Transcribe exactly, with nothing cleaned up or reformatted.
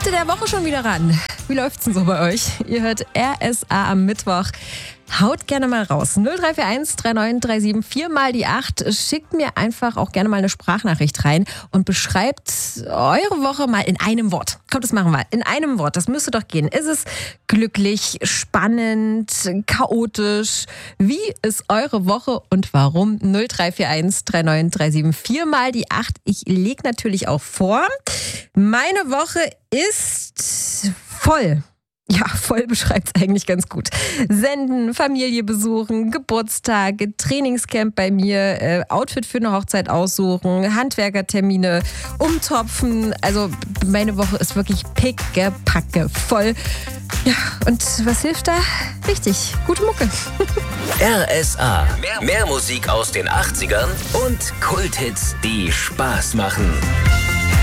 Mitte der Woche schon wieder ran. Wie läuft's denn so bei euch? Ihr hört R S A am Mittwoch. Haut gerne mal raus. null drei vier eins drei neun drei sieben vier mal die acht. Schickt mir einfach auch gerne mal eine Sprachnachricht rein und beschreibt eure Woche mal in einem Wort. Kommt, das machen wir. In einem Wort. Das müsste doch gehen. Ist es glücklich, spannend, chaotisch? Wie ist eure Woche und warum? null drei vier eins drei neun drei sieben vier mal die acht. Ich lege natürlich auch vor. Meine Woche ist voll. Ja, voll beschreibt es eigentlich ganz gut. Senden, Familie besuchen, Geburtstage, Trainingscamp bei mir, äh, Outfit für eine Hochzeit aussuchen, Handwerkertermine, umtopfen. Also meine Woche ist wirklich pickepacke voll. Ja, und was hilft da? Richtig, gute Mucke. R S A. Mehr, mehr Musik aus den achtzigern und Kulthits, die Spaß machen.